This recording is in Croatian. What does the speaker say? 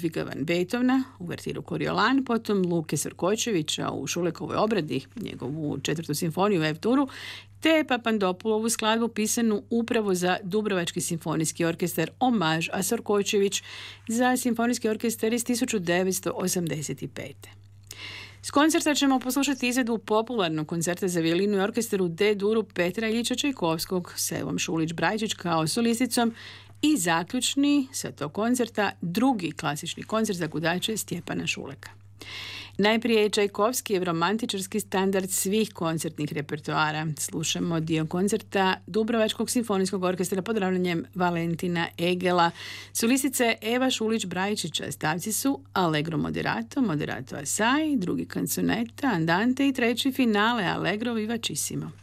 Ludviga van Beethovena, uvertiru Koriolan, potom Luke Sorkočevića u Šulekovoj obradi, njegovu 4. simfoniju u F-duru, te Papandopulovu skladbu pisanu upravo za Dubrovački simfonijski orkestar Omaž, a Sorkočević za simfonijski orkestar iz 1985. S koncerta ćemo poslušati izvedbu popularnog koncerta za violinu i orkestar u D-duru Petra Iljiča Čajkovskog s Evom Šulić-Brajčić kao solisticom i zaključni sa tog koncerta drugi klasični koncert za gudače Stjepana Šuleka. Najprije je Čajkovskijev romantičarski standard svih koncertnih repertoara. Slušamo dio koncerta Dubrovačkog simfonijskog orkestra pod ravnanjem Valentina Egela. Solistica Eva Šulić-Brajčića, stavci su Allegro moderato, moderato assai, drugi canzonetta, andante i treći finale Allegro vivacissimo.